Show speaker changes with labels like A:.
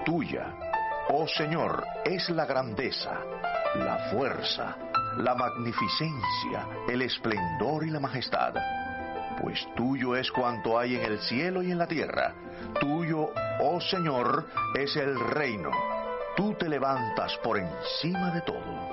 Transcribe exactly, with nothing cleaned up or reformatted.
A: Tuya, oh Señor, es la grandeza, la fuerza, la magnificencia, el esplendor y la majestad. Pues tuyo es cuanto hay en el cielo y en la tierra. Tuyo, oh Señor, es el reino. Tú te levantas por encima de todo.